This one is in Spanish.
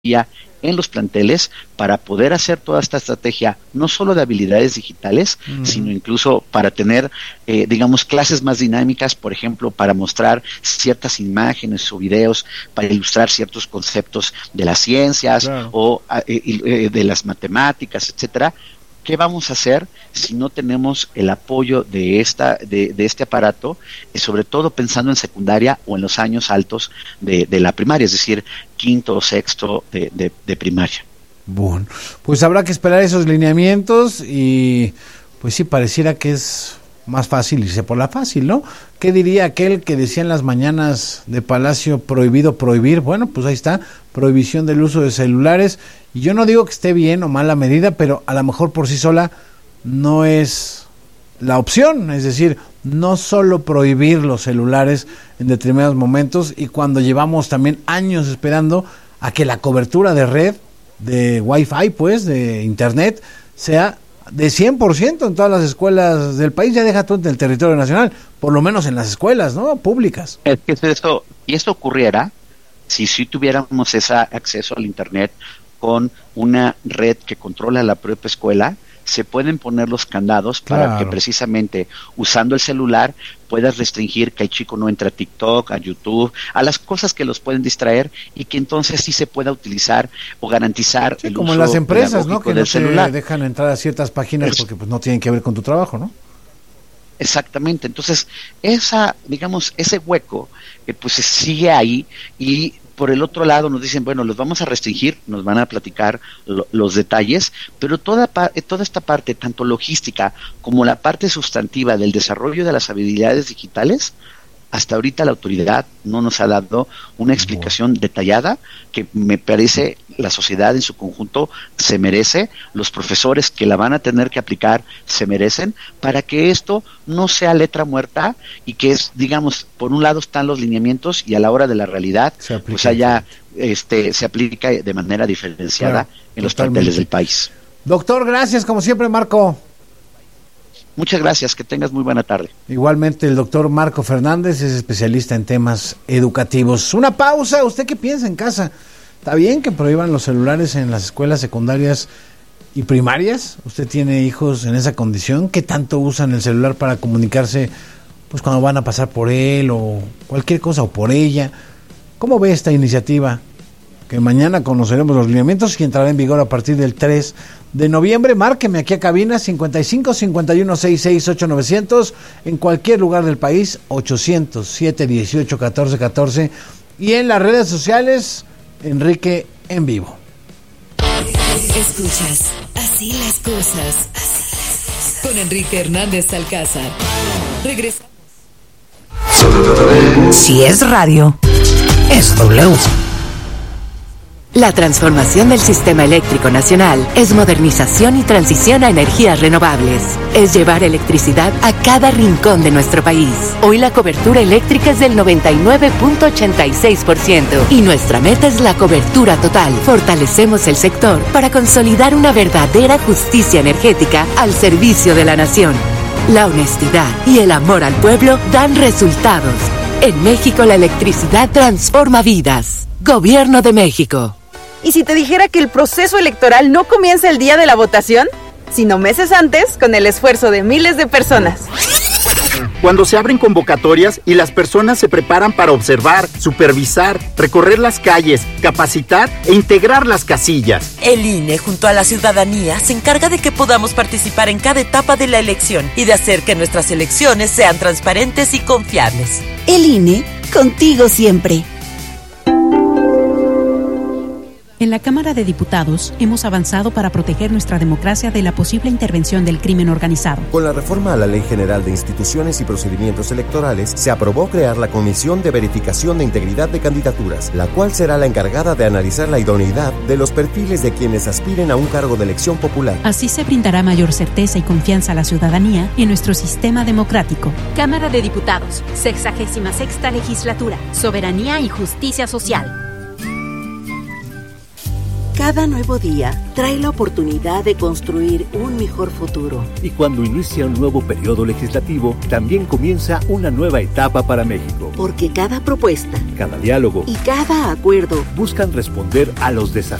en los planteles para poder hacer toda esta estrategia, no solo de habilidades digitales, sino incluso para tener, digamos, clases más dinámicas, por ejemplo, para mostrar ciertas imágenes o videos, para ilustrar ciertos conceptos de las ciencias, claro, o de las matemáticas, etcétera. ¿Qué vamos a hacer si no tenemos el apoyo de este aparato, sobre todo pensando en secundaria o en los años altos de la primaria, es decir, quinto o sexto de primaria? Bueno, pues habrá que esperar esos lineamientos y pues sí, pareciera que es más fácil irse por la fácil, ¿no? ¿Qué diría aquel que decía en las mañanas de Palacio prohibido prohibir? Bueno, pues ahí está, prohibición del uso de celulares. Y yo no digo que esté bien o mal la medida, pero a lo mejor por sí sola no es la opción. Es decir, no solo prohibir los celulares en determinados momentos y cuando llevamos también años esperando a que la cobertura de red, de Wi-Fi, pues, de Internet, sea de 100% en todas las escuelas del país. Ya deja todo en el territorio nacional, por lo menos en las escuelas, ¿no?, públicas. Es que eso, y esto ocurriera si tuviéramos ese acceso al Internet con una red que controla la propia escuela. Se pueden poner los candados para, claro, que precisamente usando el celular puedas restringir que el chico no entre a TikTok, a YouTube, a las cosas que los pueden distraer, y que entonces sí se pueda utilizar o garantizar, sí, el como uso en las empresas, ¿no?, que del no celular. Te dejan entrar a ciertas páginas porque pues no tienen que ver con tu trabajo, ¿no? Exactamente. Entonces, ese hueco pues sigue ahí, y por el otro lado nos dicen, bueno, los vamos a restringir, nos van a platicar los detalles, pero toda esta parte, tanto logística como la parte sustantiva del desarrollo de las habilidades digitales, hasta ahorita la autoridad no nos ha dado una explicación detallada que me parece la sociedad en su conjunto se merece, los profesores que la van a tener que aplicar se merecen, para que esto no sea letra muerta y que es, digamos, por un lado están los lineamientos y a la hora de la realidad pues haya se aplica de manera diferenciada, claro, en los planteles del país. Doctor, gracias como siempre, Marco. Muchas gracias, que tengas muy buena tarde. Igualmente, el doctor Marco Fernández es especialista en temas educativos. Una pausa, ¿usted qué piensa en casa? ¿Está bien que prohíban los celulares en las escuelas secundarias y primarias? ¿Usted tiene hijos en esa condición? ¿Qué tanto usan el celular para comunicarse pues cuando van a pasar por él o cualquier cosa, o por ella? ¿Cómo ve esta iniciativa? Que mañana conoceremos los lineamientos y entrará en vigor a partir del 3 de noviembre. Márqueme aquí a cabina 55 51 66 8900 en cualquier lugar del país, 800 718 1414, y en las redes sociales Enrique en vivo. Escuchas Así las cosas con Enrique Hernández Alcázar. Regresamos. Si es radio, es W. La transformación del sistema eléctrico nacional es modernización y transición a energías renovables. Es llevar electricidad a cada rincón de nuestro país. Hoy la cobertura eléctrica es del 99.86% y nuestra meta es la cobertura total. Fortalecemos el sector para consolidar una verdadera justicia energética al servicio de la nación. La honestidad y el amor al pueblo dan resultados. En México la electricidad transforma vidas. Gobierno de México. ¿Y si te dijera que el proceso electoral no comienza el día de la votación, sino meses antes, con el esfuerzo de miles de personas? Cuando se abren convocatorias y las personas se preparan para observar, supervisar, recorrer las calles, capacitar e integrar las casillas. El INE, junto a la ciudadanía, se encarga de que podamos participar en cada etapa de la elección y de hacer que nuestras elecciones sean transparentes y confiables. El INE, contigo siempre. En la Cámara de Diputados hemos avanzado para proteger nuestra democracia de la posible intervención del crimen organizado. Con la reforma a la Ley General de Instituciones y Procedimientos Electorales, se aprobó crear la Comisión de Verificación de Integridad de Candidaturas, la cual será la encargada de analizar la idoneidad de los perfiles de quienes aspiren a un cargo de elección popular. Así se brindará mayor certeza y confianza a la ciudadanía en nuestro sistema democrático. Cámara de Diputados, 66ª Legislatura, Soberanía y Justicia Social. Cada nuevo día trae la oportunidad de construir un mejor futuro. Y cuando inicia un nuevo periodo legislativo, también comienza una nueva etapa para México. Porque cada propuesta, cada diálogo y cada acuerdo buscan responder a los desafíos